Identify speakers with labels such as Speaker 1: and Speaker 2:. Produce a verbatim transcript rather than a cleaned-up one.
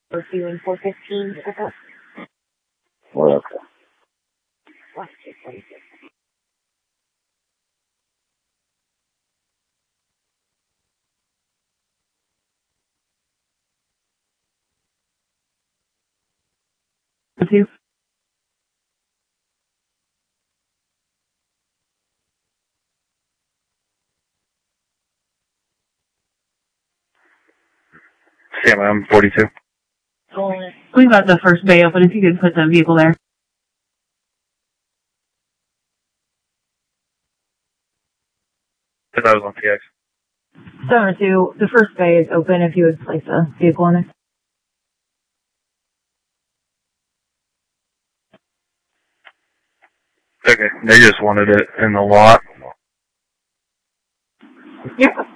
Speaker 1: We're doing four fifteen pickup.
Speaker 2: Well, okay.
Speaker 1: Last two forty-six.
Speaker 3: Two.
Speaker 4: Sam, I'm forty-two.
Speaker 3: We've got the first bay open if you could put the vehicle there.
Speaker 4: Because I was on T X.
Speaker 1: seven oh two, the first bay is open if you would place a vehicle in it.
Speaker 4: Okay, they just wanted it in the lot.
Speaker 1: Yep.